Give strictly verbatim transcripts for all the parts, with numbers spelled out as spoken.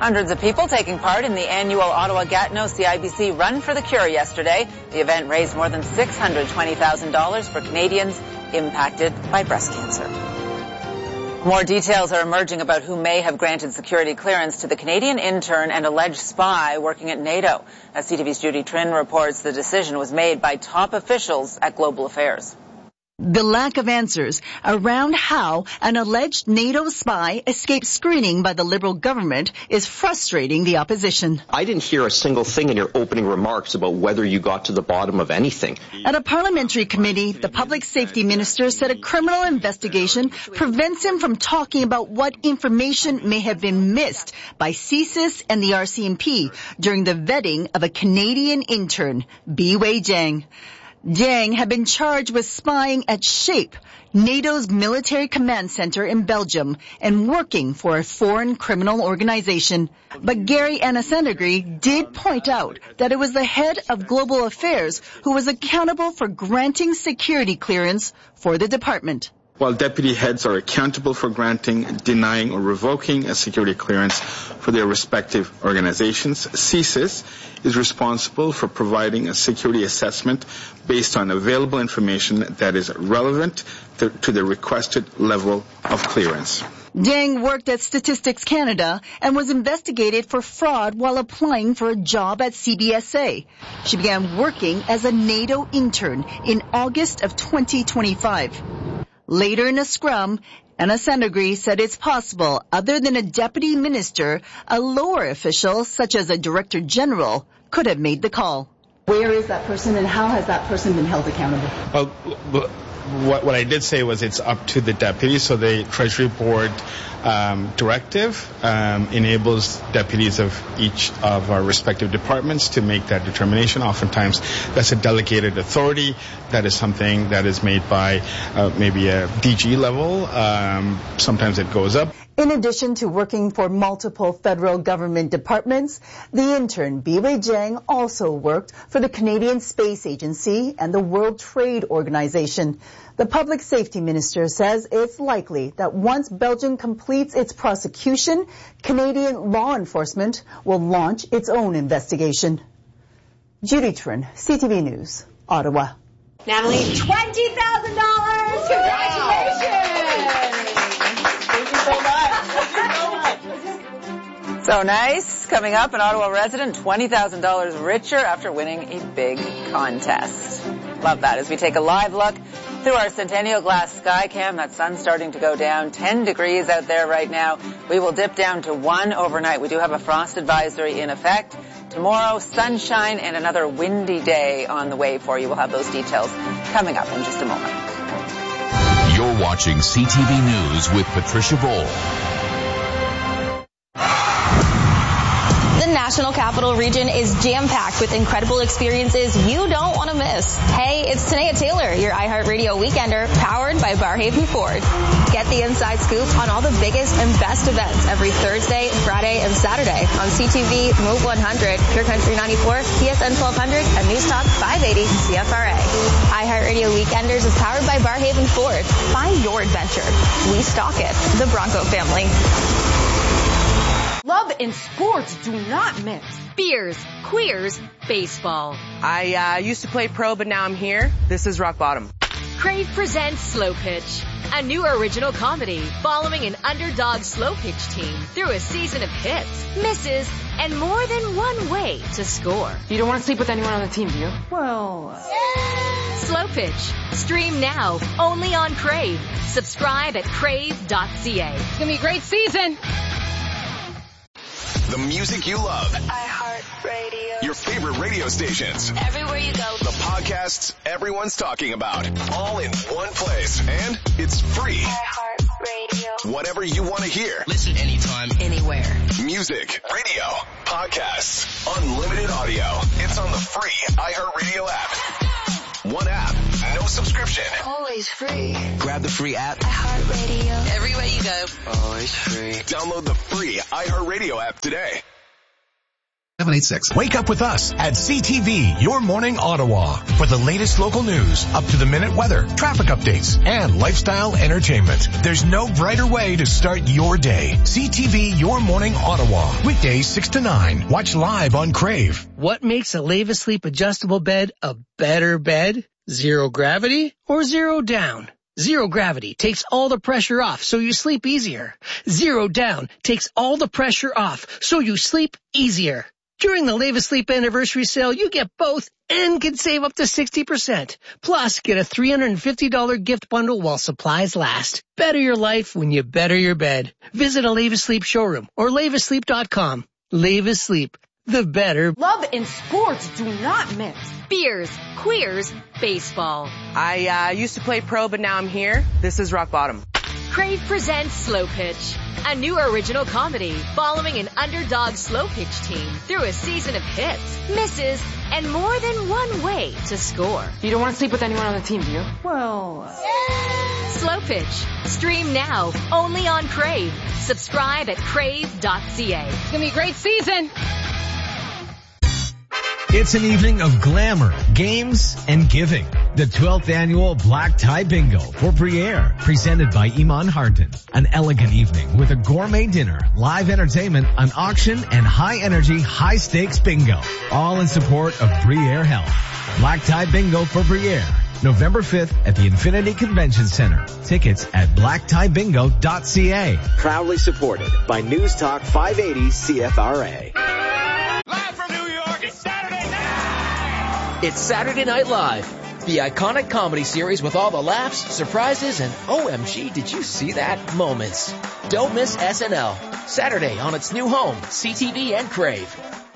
Hundreds of people taking part in the annual Ottawa-Gatineau C I B C Run for the Cure yesterday. The event raised more than six hundred twenty thousand dollars for Canadians impacted by breast cancer. More details are emerging about who may have granted security clearance to the Canadian intern and alleged spy working at NATO. As C T V's Judy Trin reports, the decision was made by top officials at Global Affairs. The lack of answers around how an alleged NATO spy escaped screening by the Liberal government is frustrating the opposition. I didn't hear a single thing in your opening remarks about whether you got to the bottom of anything. At a parliamentary committee, the Public Safety Minister said a criminal investigation prevents him from talking about what information may have been missed by C S I S and the R C M P during the vetting of a Canadian intern, Bi-Wei Jiang. Jiang had been charged with spying at SHAPE, NATO's military command center in Belgium, and working for a foreign criminal organization. But Gary Anasandagri did point out that it was the head of Global Affairs who was accountable for granting security clearance for the department. While deputy heads are accountable for granting, denying, or revoking a security clearance for their respective organizations, C S I S is responsible for providing a security assessment based on available information that is relevant to, to the requested level of clearance. Jiang worked at Statistics Canada and was investigated for fraud while applying for a job at C B S A. She began working as a NATO intern in August of twenty twenty-five. Later in a scrum, Anasandagri said it's possible, other than a deputy minister, a lower official, such as a director general, could have made the call. Where is that person and how has that person been held accountable? Well, what, what I did say was it's up to the deputy. So the Treasury Board um, directive um, enables deputies of each of our respective departments to make that determination. Oftentimes that's a delegated authority. That is something that is made by uh, maybe a D G level. Um, sometimes it goes up. In addition to working for multiple federal government departments, the intern Bi-Wei Jiang also worked for the Canadian Space Agency and the World Trade Organization. The Public Safety Minister says it's likely that once Belgium completes its prosecution, Canadian law enforcement will launch its own investigation. Judy Trin, C T V News, Ottawa. Natalie, twenty thousand dollars! Congratulations! So nice. Coming up, an Ottawa resident, twenty thousand dollars richer after winning a big contest. Love that. As we take a live look through our Centennial Glass Skycam, that sun's starting to go down. ten degrees out there right now. We will dip down to one overnight. We do have a frost advisory in effect. Tomorrow, sunshine and another windy day on the way for you. We'll have those details coming up in just a moment. You're watching C T V News with Patricia Bowl. The National Capital Region is jam-packed with incredible experiences you don't want to miss. Hey, it's Tanea Taylor, your iHeartRadio Weekender, powered by Barhaven Ford. Get the inside scoop on all the biggest and best events every Thursday, Friday, and Saturday on C T V, Move one hundred, Pure Country ninety-four, P S N twelve hundred, and News Talk five eighty C F R A. iHeartRadio Weekenders is powered by Barhaven Ford. Find your adventure. We stock it. The Bronco family. Love and sports do not mix. Beers, queers, baseball. I uh, used to play pro, but now I'm here. This is Rock Bottom. Crave presents Slow Pitch, a new original comedy following an underdog slow pitch team through a season of hits, misses, and more than one way to score. You don't want to sleep with anyone on the team, do you? Well... Yeah. Slow Pitch. Stream now, only on Crave. Subscribe at crave dot c a. It's going to be a great season. The music you love. iHeartRadio. Your favorite radio stations. Everywhere you go. The podcasts everyone's talking about. All in one place. And it's free. iHeartRadio. Whatever you want to hear. Listen anytime, anywhere. Music, radio, podcasts, unlimited audio. It's on the free iHeartRadio app. One app, no subscription. Always free. Grab the free app. iHeartRadio. Everywhere you go. Always free. Download the free iHeartRadio app today. seven eight six. Wake up with us at C T V, Your Morning Ottawa, for the latest local news, up-to-the-minute weather, traffic updates, and lifestyle entertainment. There's no brighter way to start your day. C T V, Your Morning Ottawa, weekdays six to nine. Watch live on Crave. What makes a Leva Sleep adjustable bed a better bed? Zero gravity or zero down? Zero gravity takes all the pressure off so you sleep easier. Zero down takes all the pressure off so you sleep easier. During the Leva Sleep anniversary sale, you get both and can save up to sixty percent. Plus, get a three hundred fifty dollars gift bundle while supplies last. Better your life when you better your bed. Visit a Leva Sleep showroom or leva sleep dot com. Leva Sleep, the better. Love and sports do not mix. Beers, queers, baseball. I uh, used to play pro, but now I'm here. This is Rock Bottom. Crave presents Slow Pitch, a new original comedy following an underdog slow pitch team through a season of hits, misses, and more than one way to score. You don't want to sleep with anyone on the team, do you? Well, Slow Pitch. Stream now, only on Crave. Subscribe at crave dot c a. It's going to be a great season. It's an evening of glamour, games, and giving. The twelfth annual Black Tie Bingo for Briere, presented by Iman Hardin. An elegant evening with a gourmet dinner, live entertainment, an auction, and high-energy, high-stakes bingo. All in support of Briere Health. Black Tie Bingo for Briere, November fifth at the Infinity Convention Center. Tickets at black tie bingo dot c a. Proudly supported by News Talk five eighty C F R A. It's Saturday Night Live, the iconic comedy series with all the laughs, surprises, and O M G, did you see that moments. Don't miss S N L, Saturday on its new home, C T V and Crave.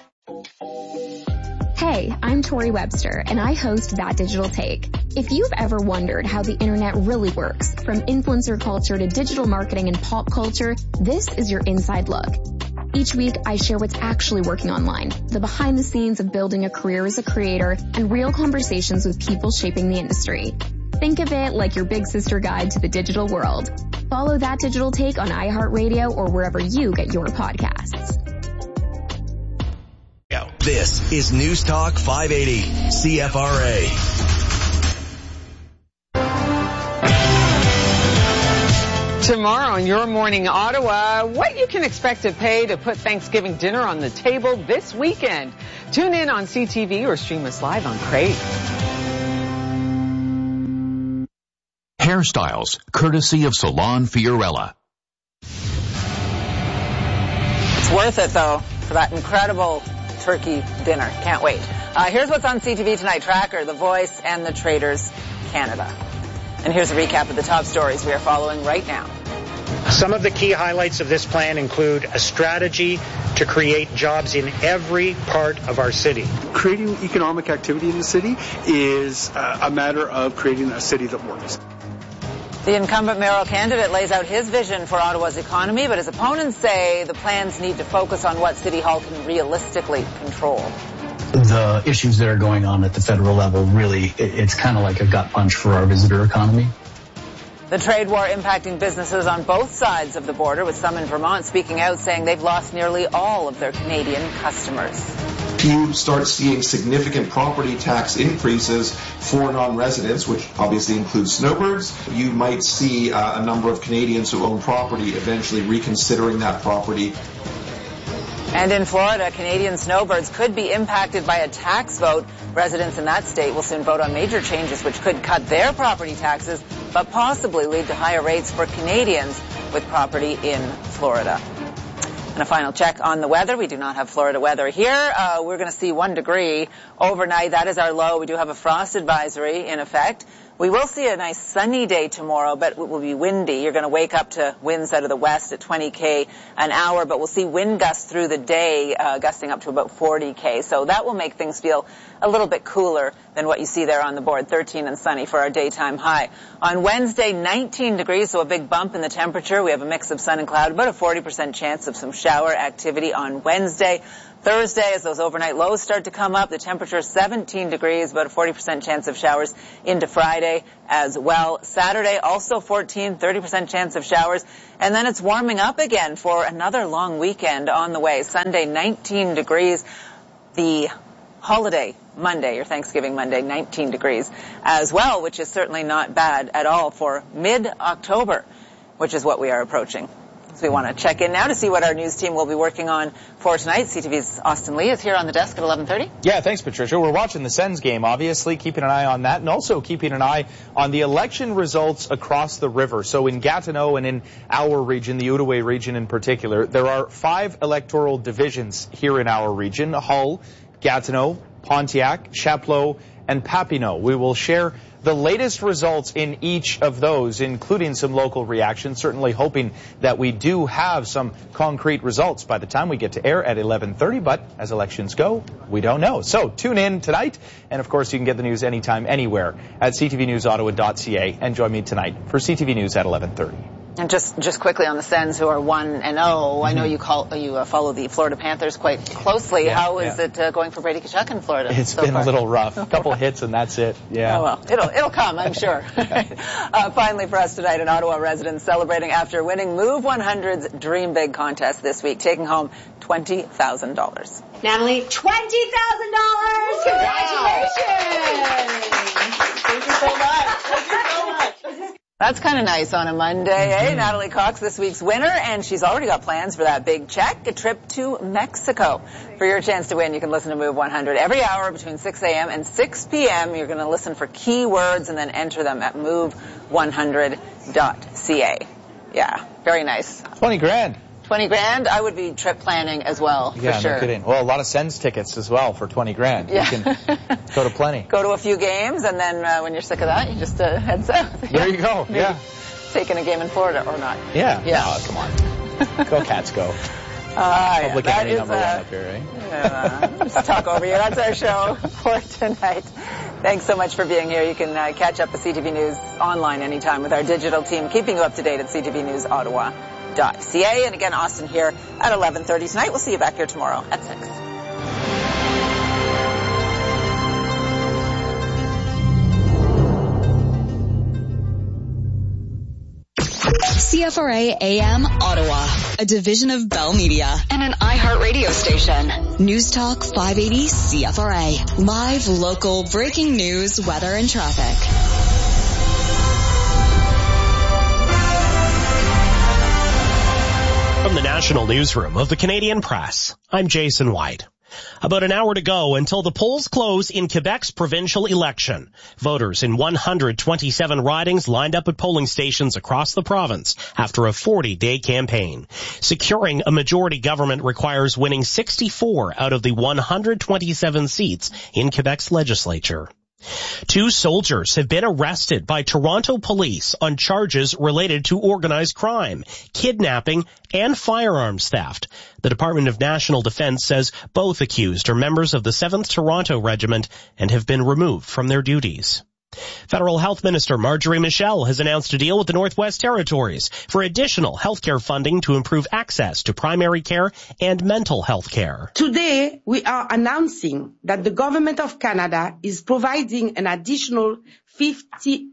Hey, I'm Tori Webster, and I host That Digital Take. If you've ever wondered how the internet really works, from influencer culture to digital marketing and pop culture, this is your inside look. Each week, I share what's actually working online, the behind the scenes of building a career as a creator, and real conversations with people shaping the industry. Think of it like your big sister guide to the digital world. Follow That Digital Take on iHeartRadio or wherever you get your podcasts. This is News Talk five eighty C F R A. Tomorrow on Your Morning Ottawa, what you can expect to pay to put Thanksgiving dinner on the table this weekend. Tune in on C T V or stream us live on Crave. Hairstyles, courtesy of Salon Fiorella. It's worth it, though, for that incredible turkey dinner. Can't wait. Uh, here's what's on C T V tonight. Tracker, The Voice, and The Traders Canada. And here's a recap of the top stories we are following right now. Some of the key highlights of this plan include a strategy to create jobs in every part of our city. Creating economic activity in the city is uh, a matter of creating a city that works. The incumbent mayoral candidate lays out his vision for Ottawa's economy, but his opponents say the plans need to focus on what City Hall can realistically control. The issues that are going on at the federal level, really, it's kind of like a gut punch for our visitor economy. The trade war impacting businesses on both sides of the border, with some in Vermont speaking out saying they've lost nearly all of their Canadian customers. You start seeing significant property tax increases for non-residents, which obviously includes snowbirds. You might see uh, a number of Canadians who own property eventually reconsidering that property. And in Florida, Canadian snowbirds could be impacted by a tax vote. Residents in that state will soon vote on major changes which could cut their property taxes, but possibly lead to higher rates for Canadians with property in Florida. And a final check on the weather. We do not have Florida weather here. Uh, we're going to see one degree overnight. That is our low. We do have a frost advisory in effect. We will see a nice sunny day tomorrow, but it will be windy. You're going to wake up to winds out of the west at twenty K an hour, but we'll see wind gusts through the day, uh, gusting up to about forty K. So that will make things feel a little bit cooler than what you see there on the board, thirteen and sunny for our daytime high. On Wednesday, nineteen degrees, so a big bump in the temperature. We have a mix of sun and cloud, about a forty percent chance of some shower activity on Wednesday. Thursday, as those overnight lows start to come up, the temperature is seventeen degrees, about a forty percent chance of showers into Friday as well. Saturday, also fourteen, thirty percent chance of showers. And then it's warming up again for another long weekend on the way. Sunday, nineteen degrees. the holiday Monday, or Thanksgiving Monday, nineteen degrees as well, which is certainly not bad at all for mid-October, which is what we are approaching. So we want to check in now to see what our news team will be working on for tonight. C T V's Austin Lee is here on the desk at eleven thirty. Yeah, thanks, Patricia. We're watching the Sens game, obviously, keeping an eye on that, and also keeping an eye on the election results across the river. So in Gatineau and in our region, the Outaouais region in particular, there are five electoral divisions here in our region: Hull, Gatineau, Pontiac, Chapleau, and Papineau. We will share the latest results in each of those, including some local reactions, certainly hoping that we do have some concrete results by the time we get to air at eleven thirty, but as elections go, we don't know. So tune in tonight, and of course you can get the news anytime, anywhere at c t v news ottawa dot c a, and join me tonight for C T V News at eleven thirty. And just just quickly on the Sens, who are one and oh, I know you call you uh, follow the Florida Panthers quite closely. Yeah, How is yeah. it uh, going for Brady Tkachuk in Florida? It's so been far? a little rough. A couple hits and that's it. Yeah. Oh well, it'll it'll come, I'm sure. uh, finally, for us tonight, an Ottawa resident celebrating after winning Move one hundred's Dream Big contest this week, taking home twenty thousand dollars. Natalie, twenty thousand dollars! Congratulations! Thank you so much. Thank you so much. That's kind of nice on a Monday, eh? Mm-hmm. Natalie Cox, this week's winner, and she's already got plans for that big check, a trip to Mexico. For your chance to win, you can listen to Move one hundred every hour between six a m and six p m You're going to listen for keywords and then enter them at move one hundred dot c a. Yeah, very nice. twenty grand. twenty grand, I would be trip planning as well, for yeah, sure. No kidding. Well, a lot of Sens tickets as well for twenty grand. Yeah. You can go to plenty. Go to a few games, and then uh, when you're sick of that, you just uh, head south. There you go, Maybe yeah. Taking a game in Florida or not. Yeah. Yeah. Oh, come on. Go Cats, go. Uh, Public yeah, enemy is, number uh, one up here, eh? Yeah, just talk over you. That's our show for tonight. Thanks so much for being here. You can uh, catch up with C T V News online anytime with our digital team, keeping you up to date at c t v news ottawa dot c a. And again, Austin here at eleven thirty tonight. We'll see you back here tomorrow at six. C F R A A M Ottawa, a division of Bell Media and an iHeart radio station. News Talk five eighty C F R A. Live, local, breaking news, weather, and traffic. From the National Newsroom of the Canadian Press, I'm Jason White. About an hour to go until the polls close in Quebec's provincial election. Voters in one hundred twenty-seven ridings lined up at polling stations across the province after a forty-day campaign. Securing a majority government requires winning sixty-four out of the one hundred twenty-seven seats in Quebec's legislature. Two soldiers have been arrested by Toronto police on charges related to organized crime, kidnapping, and firearms theft. The Department of National Defense says both accused are members of the seventh Toronto Regiment and have been removed from their duties. Federal Health Minister Marjorie Michel has announced a deal with the Northwest Territories for additional healthcare funding to improve access to primary care and mental health care. Today, we are announcing that the Government of Canada is providing an additional fifty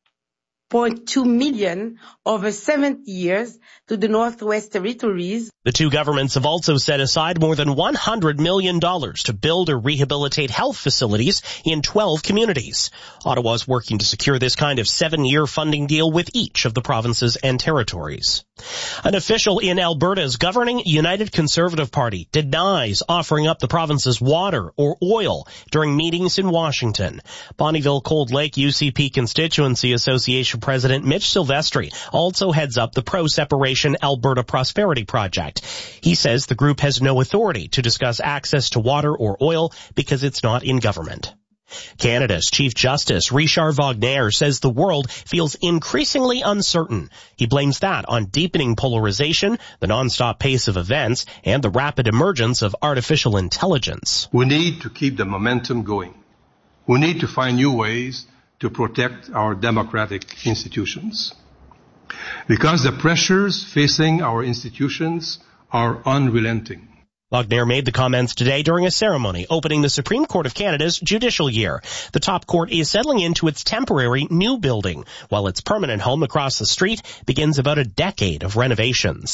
point two million over seven years to the Northwest Territories. The two governments have also set aside more than one hundred million dollars to build or rehabilitate health facilities in twelve communities. Ottawa is working to secure this kind of seven-year funding deal with each of the provinces and territories. An official in Alberta's governing United Conservative Party denies offering up the province's water or oil during meetings in Washington. Bonnyville Cold Lake U C P Constituency Association President Mitch Silvestri also heads up the pro-separation Alberta Prosperity Project. He says the group has no authority to discuss access to water or oil because it's not in government. Canada's Chief Justice Richard Wagner says the world feels increasingly uncertain. He blames that on deepening polarization, the nonstop pace of events, and the rapid emergence of artificial intelligence. We need to keep the momentum going. We need to find new ways to protect our democratic institutions. Because the pressures facing our institutions are unrelenting. Wagner made the comments today during a ceremony opening the Supreme Court of Canada's judicial year. The top court is settling into its temporary new building, while its permanent home across the street begins about a decade of renovations.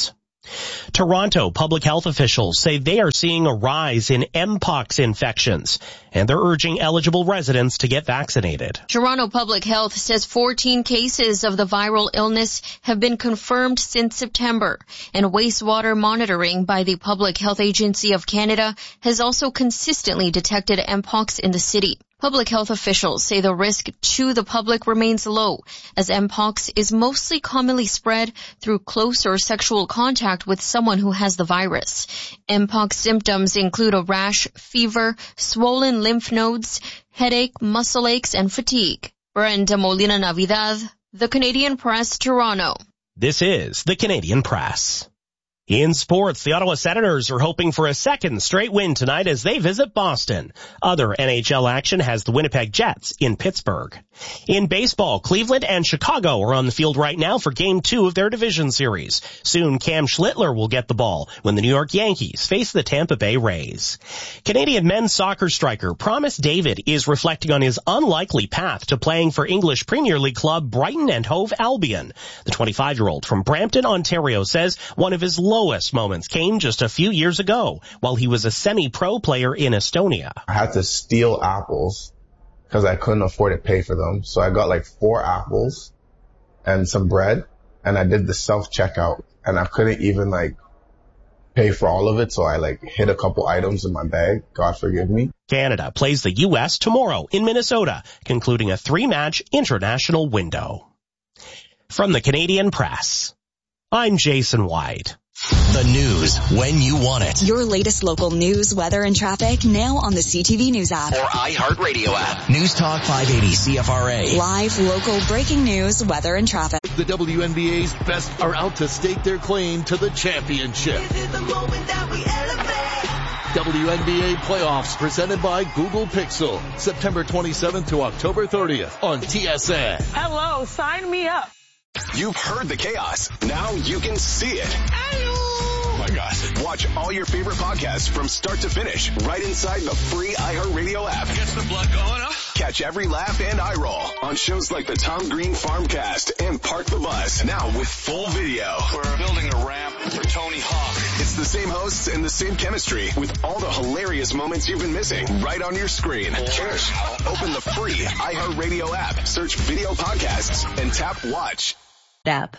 Toronto public health officials say they are seeing a rise in Mpox infections, and they're urging eligible residents to get vaccinated. Toronto Public Health says fourteen cases of the viral illness have been confirmed since September, and wastewater monitoring by the Public Health Agency of Canada has also consistently detected Mpox in the city. Public health officials say the risk to the public remains low, as Mpox is mostly commonly spread through close or sexual contact with someone who has the virus. Mpox symptoms include a rash, fever, swollen lymph nodes, headache, muscle aches, and fatigue. Brenda Molina Navidad, The Canadian Press, Toronto. This is The Canadian Press. In sports, the Ottawa Senators are hoping for a second straight win tonight as they visit Boston. Other N H L action has the Winnipeg Jets in Pittsburgh. In baseball, Cleveland and Chicago are on the field right now for game two of their division series. Soon, Cam Schlittler will get the ball when the New York Yankees face the Tampa Bay Rays. Canadian men's soccer striker Promise David is reflecting on his unlikely path to playing for English Premier League club Brighton and Hove Albion. The twenty-five-year-old from Brampton, Ontario, says one of his lowest moments came just a few years ago while he was a semi-pro player in Estonia. I had to steal apples because I couldn't afford to pay for them. So I got like four apples and some bread, and I did the self-checkout, and I couldn't even like pay for all of it. So I like hid a couple items in my bag. God forgive me. Canada plays the U S tomorrow in Minnesota, concluding a three-match international window. From the Canadian Press, I'm Jason White. The news when you want it. Your latest local news, weather, and traffic now on the C T V News app. Or iHeartRadio app. News Talk five eighty C F R A. Live, local, breaking news, weather, and traffic. The W N B A's best are out to stake their claim to the championship. This is the moment that we elevate. W N B A playoffs presented by Google Pixel. September twenty-seventh to October thirtieth on T S N. Hello, sign me up. You've heard the chaos. Now you can see it. Oh my gosh. Watch all your favorite podcasts from start to finish right inside the free iHeartRadio app. Gets the blood going, huh? Catch every laugh and eye roll on shows like the Tom Green Farmcast and Park the Bus. Now with full video. We're building a ramp for Tony Hawk. It's the same hosts and the same chemistry with all the hilarious moments you've been missing right on your screen. Cheers. Open the free iHeartRadio app, search video podcasts, and tap watch. App.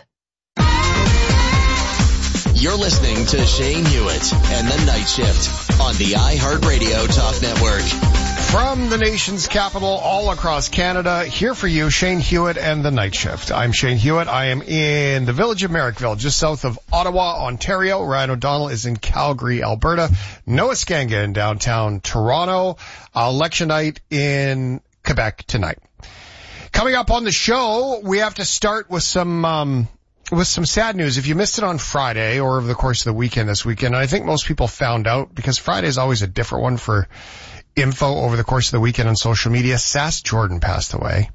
You're listening to Shane Hewitt and the Night Shift on the iHeartRadio Talk Network. From the nation's capital all across Canada, here for you, Shane Hewitt and the Night Shift. I'm Shane Hewitt. I am in the village of Merrickville, just south of Ottawa, Ontario. Ryan O'Donnell is in Calgary, Alberta. Noah Skanga in downtown Toronto. Uh, election night in Quebec tonight. Coming up on the show, we have to start with some um with some sad news. If you missed it on Friday or over the course of the weekend this weekend, I think most people found out because Friday is always a different one for info over the course of the weekend on social media. Sass Jordan passed away,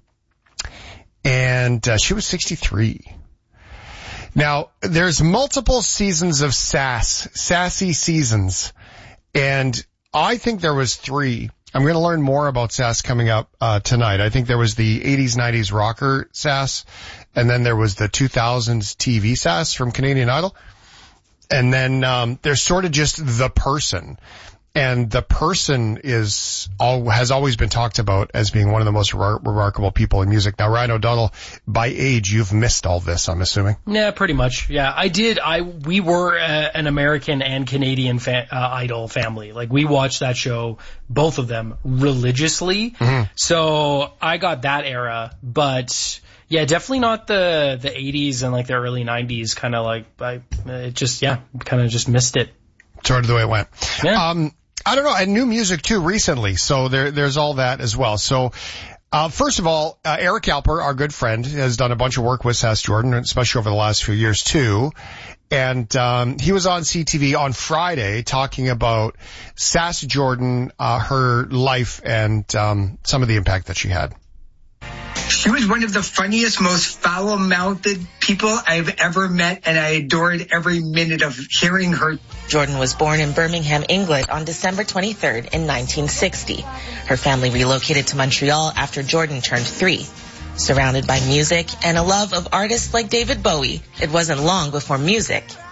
and uh, she was sixty-three. Now, there's multiple seasons of Sass, sassy seasons, and I think there was three. I'm going to learn more about Sass coming up uh tonight. I think there was the eighties, nineties rocker Sass, and then there was the two thousands T V Sass from Canadian Idol. And then um there's sort of just the person. And the person is all, has always been talked about as being one of the most re- remarkable people in music. Now, Ryan O'Donnell, by age, you've missed all this, I'm assuming. Yeah, pretty much. Yeah, I did. I we were uh, an American and Canadian fa- uh, Idol family. Like, we watched that show, both of them, religiously. Mm-hmm. So I got that era, but yeah, definitely not the the eighties and like the early nineties. Kind of like I, it just yeah, kind of just missed it. Sort of the way it went. Yeah. Um, I don't know, and new music too recently, so there, there's all that as well. So, uh, first of all, uh, Eric Alper, our good friend, has done a bunch of work with Sass Jordan, especially over the last few years too. And, um, he was on C T V on Friday talking about Sass Jordan, uh, her life and, um, some of the impact that she had. She was one of the funniest, most foul-mouthed people I've ever met, and I adored every minute of hearing her. Jordan was born in Birmingham, England on December twenty-third in nineteen sixty. Her family relocated to Montreal after Jordan turned three. Surrounded by music and a love of artists like David Bowie, it wasn't long before music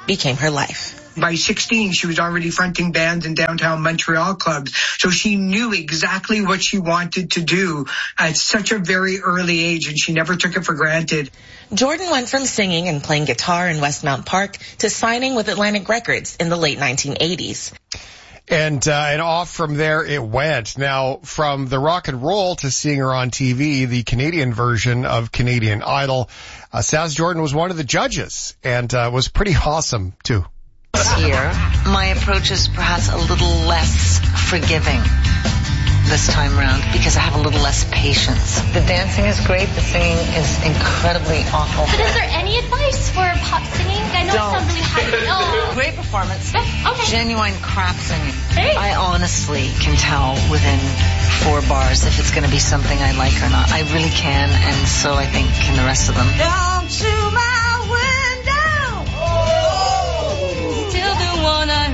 became her life. By sixteen, she was already fronting bands in downtown Montreal clubs. So she knew exactly what she wanted to do at such a very early age, and she never took it for granted. Jordan went from singing and playing guitar in Westmount Park to signing with Atlantic Records in the late nineteen eighties. And, uh, and off from there it went. Now, from the rock and roll to seeing her on T V, the Canadian version of Canadian Idol, uh, Sass Jordan was one of the judges and, uh, was pretty awesome too. Here, my approach is perhaps a little less forgiving this time round because I have a little less patience. The dancing is great. The singing is incredibly awful. But is there any advice for pop singing? I know Don't. it sounds really high. Oh. Great performance. Yeah, okay. Genuine crap singing. Hey. I honestly can tell within four bars if it's going to be something I like or not. I really can, and so I think can the rest of them. Down to my window. Oh. Till the one I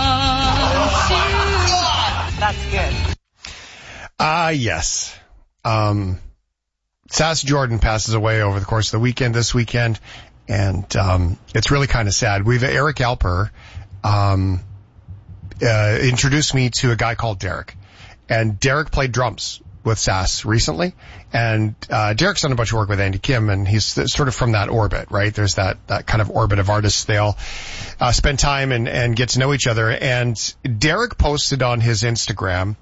run to. That's good. Ah, uh, yes. Um, Sass Jordan passes away over the course of the weekend, this weekend, and um, it's really kind of sad. We've Eric Alper um, uh, introduced me to a guy called Derek, and Derek played drums with Sass recently, and uh, Derek's done a bunch of work with Andy Kim, and he's sort of from that orbit, right? There's that, that kind of orbit of artists. They all uh, spend time and, and get to know each other, and Derek posted on his Instagram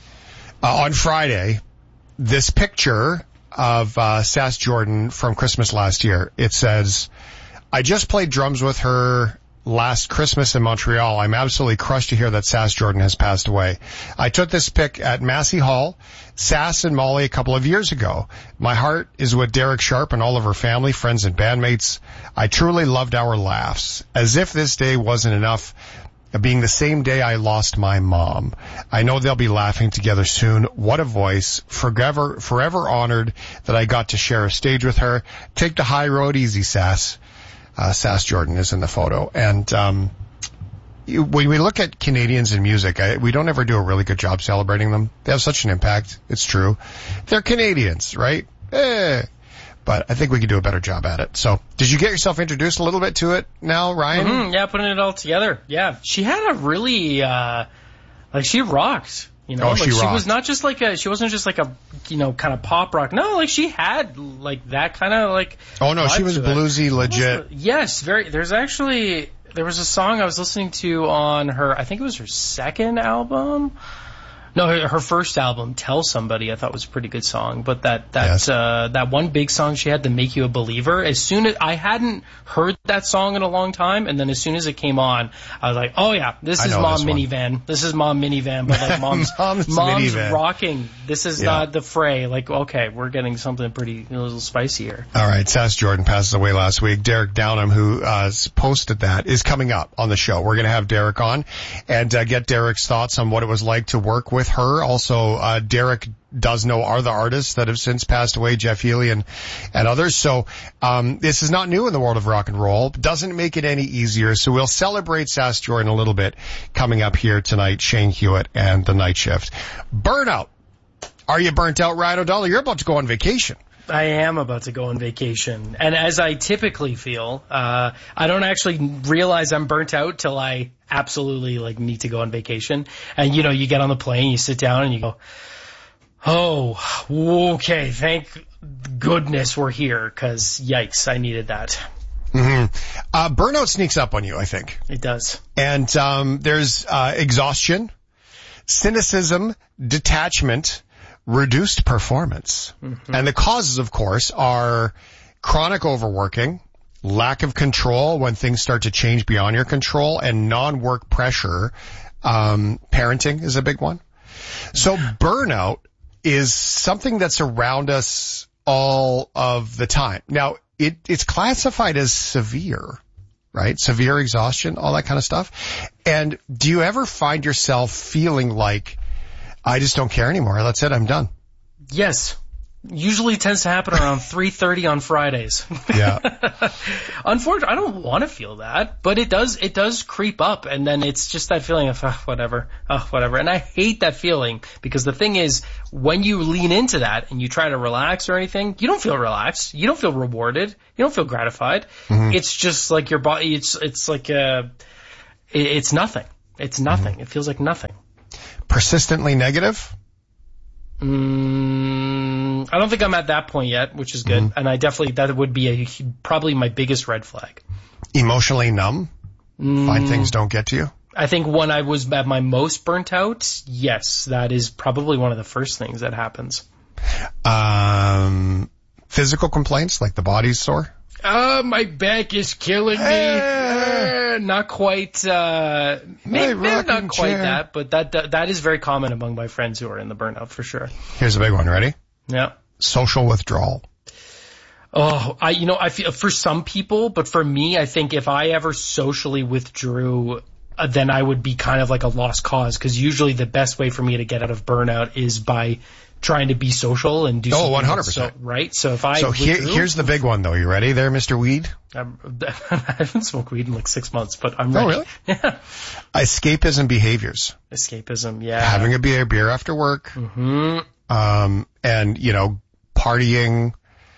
Uh, on Friday, this picture of uh, Sass Jordan from Christmas last year. It says, I just played drums with her last Christmas in Montreal. I'm absolutely crushed to hear that Sass Jordan has passed away. I took this pic at Massey Hall, Sass and Molly a couple of years ago. My heart is with Derek Sharp and all of her family, friends, and bandmates. I truly loved our laughs. As if this day wasn't enough, being the same day I lost my mom. I know they'll be laughing together soon. What a voice. Forever, forever honored that I got to share a stage with her. Take the high road easy, Sass. Uh, Sass Jordan is in the photo. And, um, you, when we look at Canadians in music, I, we don't ever do a really good job celebrating them. They have such an impact. It's true. They're Canadians, right? Eh. But I think we could do a better job at it. So, did you get yourself introduced a little bit to it now, Ryan? Mm-hmm, yeah, putting it all together. Yeah, she had a really, uh, like, she rocked. You know, oh, like she, she rocked. was not just like a, she wasn't just like a, you know, kind of pop rock. No, like she had like that kind of like. Oh no, she was bluesy, legit. Yes, very. There's actually there was a song I was listening to on her. I think it was her second album. No, her, her first album, Tell Somebody, I thought was a pretty good song. But that that yes. uh, that one big song she had, to Make You a Believer, as soon as I hadn't heard that song in a long time, and then as soon as it came on, I was like, oh yeah, this is Mom this Minivan. This is Mom Minivan, but like mom's mom's, mom's minivan. rocking. This is yeah. not the Fray. Like, okay, we're getting something pretty a little spicy here. All right, Sass Jordan passes away last week. Derek Downham, who uh, posted that, is coming up on the show. We're going to have Derek on and uh, get Derek's thoughts on what it was like to work with her. Also, uh, Derek does know other artists that have since passed away, Jeff Healey and, and others. So, um, this is not new in the world of rock and roll. Doesn't make it any easier. So we'll celebrate Sass Jordan a little bit coming up here tonight. Shane Hewitt and the Night Shift. Burnout. Are you burnt out, Ryan O'Donnell? You're about to go on vacation. I am about to go on vacation. And as I typically feel, uh, I don't actually realize I'm burnt out till I absolutely like need to go on vacation. And you know, you get on the plane, you sit down and you go, oh, okay, thank goodness we're here, cause yikes, I needed that. Mm-hmm. Uh, burnout sneaks up on you, I think. It does. And, um, there's, uh, exhaustion, cynicism, detachment, reduced performance. Mm-hmm. And the causes, of course, are chronic overworking, lack of control when things start to change beyond your control, and non-work pressure. Um, parenting is a big one. So burnout is something that's around us all of the time. Now, it, it's classified as severe, right? Severe exhaustion, all that kind of stuff. And do you ever find yourself feeling like, I just don't care anymore. That's it. I'm done. Yes. Usually tends to happen around three thirty on Fridays. Yeah. Unfortunately, I don't want to feel that, but it does, it does creep up, and then it's just that feeling of, oh, whatever, oh, whatever. And I hate that feeling, because the thing is, when you lean into that and you try to relax or anything, you don't feel relaxed. You don't feel rewarded. You don't feel gratified. Mm-hmm. It's just like your body, it's, it's like, uh, it, it's nothing. It's nothing. Mm-hmm. It feels like nothing. Persistently negative? Mm, I don't think I'm at that point yet, which is good. Mm-hmm. And I definitely, that would be a, probably my biggest red flag. Emotionally numb? Mm, Find things don't get to you? I think when I was at my most burnt out, yes, that is probably one of the first things that happens. Um, physical complaints, like the body's sore? Uh, my back is killing me. Hey. Uh, not quite, uh, maybe, maybe not quite chair. that, but that, that that is very common among my friends who are in the burnout for sure. Here's a big one. Ready? Yeah. Social withdrawal. Oh, I, you know, I feel for some people, but for me, I think if I ever socially withdrew, uh, then I would be kind of like a lost cause, because usually the best way for me to get out of burnout is by trying to be social and do something. Oh, one hundred percent. So, right? So if I So here, here's the big one, though. You ready there, Mister Weed? I'm, I haven't smoked weed in like six months, but I'm ready. Oh, really? Yeah. Escapism behaviors. Escapism, yeah. Having a beer, beer after work. Mm-hmm. Um, and, you know, partying.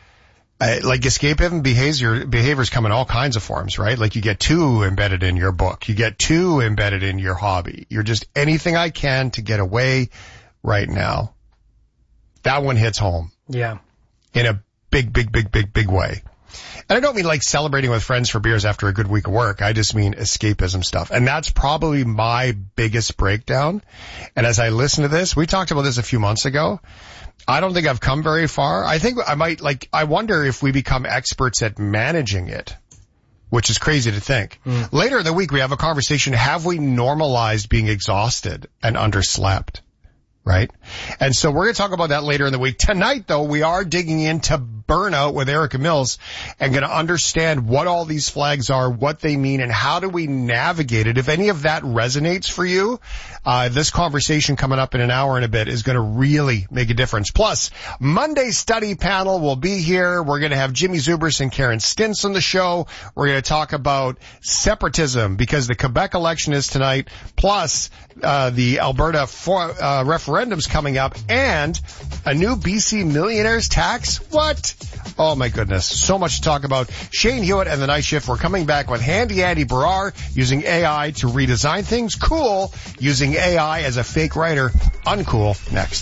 Uh, like escapism behavior, behaviors come in all kinds of forms, right? Like you get too embedded in your book. You get too embedded in your hobby. You're just anything I can to get away right now. That one hits home. Yeah. In a big, big, big, big, big way. And I don't mean like celebrating with friends for beers after a good week of work. I just mean escapism stuff. And that's probably my biggest breakdown. And as I listen to this, we talked about this a few months ago. I don't think I've come very far. I think I might like, I wonder if we become experts at managing it, which is crazy to think. Mm. Later in the week, we have a conversation. Have we normalized being exhausted and underslept? Right? And so we're going to talk about that later in the week. Tonight, though, we are digging into burnout with Erica Mills and going to understand what all these flags are, what they mean, and how do we navigate it. If any of that resonates for you, uh, this conversation coming up in an hour and a bit is going to really make a difference. Plus, Monday study panel will be here. We're going to have Jimmy Zubris and Karen Stintz on the show. We're going to talk about separatism because the Quebec election is tonight. Plus, uh, the Alberta for, uh, referendum's coming up and a new B C millionaires tax. What? Oh my goodness. So much to talk about. Shane Hewitt and the Night Shift. We're coming back with Handy Andy Barrar using A I to redesign things. Cool. Using A I as a fake writer. Uncool. Next.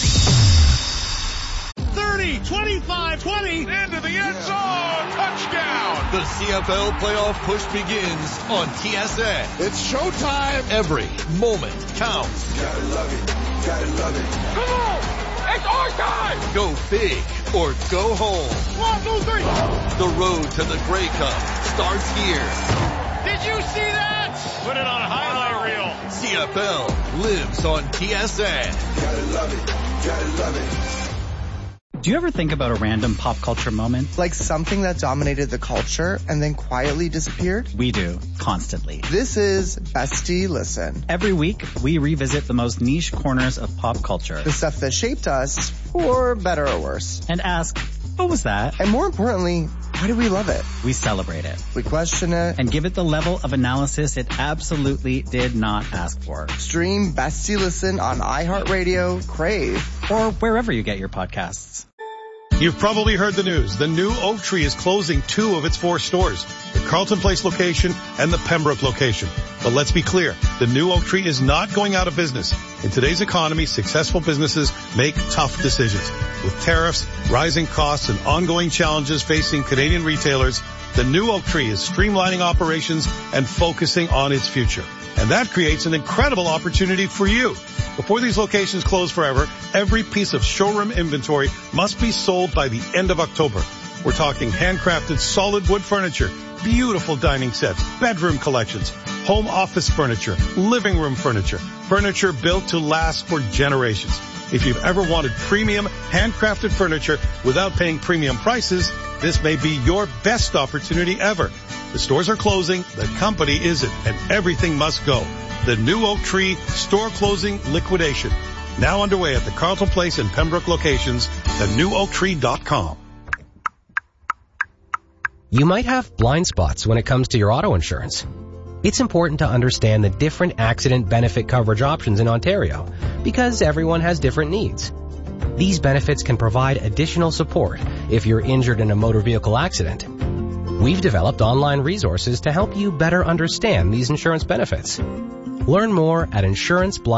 thirty, twenty-five, twenty, into the end zone. Touchdown. The C F L playoff push begins on T S N. It's showtime. Every moment counts. Gotta love it. Gotta love it. Come on. It's our time. Go big or go home. One, two, three. The road to the Grey Cup starts here. Did you see that? Put it on a highlight reel. C F L lives on T S N. Gotta love it. Gotta love it. Do you ever think about a random pop culture moment? Like something that dominated the culture and then quietly disappeared? We do, constantly. This is Bestie Listen. Every week, we revisit the most niche corners of pop culture. The stuff that shaped us, for better or worse. And ask, what was that? And more importantly, why do we love it? We celebrate it. We question it. And give it the level of analysis it absolutely did not ask for. Stream Bestie Listen on iHeartRadio, Crave, or wherever you get your podcasts. You've probably heard the news. The new Oak Tree is closing two of its four stores, the Carlton Place location and the Pembroke location. But let's be clear, the new Oak Tree is not going out of business. In today's economy, successful businesses make tough decisions. With tariffs, rising costs, and ongoing challenges facing Canadian retailers, the new Oak Tree is streamlining operations and focusing on its future. And that creates an incredible opportunity for you. Before these locations close forever, every piece of showroom inventory must be sold by the end of October. We're talking handcrafted solid wood furniture, beautiful dining sets, bedroom collections, home office furniture, living room furniture, furniture built to last for generations. If you've ever wanted premium handcrafted furniture without paying premium prices, this may be your best opportunity ever. The stores are closing, the company isn't, and everything must go. The new Oak Tree store closing liquidation. Now underway at the Carlton Place and Pembroke locations, the new oak tree dot com. You might have blind spots when it comes to your auto insurance. It's important to understand the different accident benefit coverage options in Ontario because everyone has different needs. These benefits can provide additional support if you're injured in a motor vehicle accident. We've developed online resources to help you better understand these insurance benefits. Learn more at insurance blind